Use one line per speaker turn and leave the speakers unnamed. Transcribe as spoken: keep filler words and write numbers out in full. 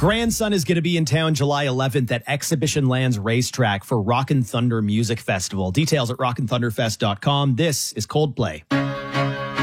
grandson is going to be in town July eleventh at Exhibition Lands Racetrack for Rockin' Thunder Music Festival. Details at rockin thunder fest dot com. This is Coldplay.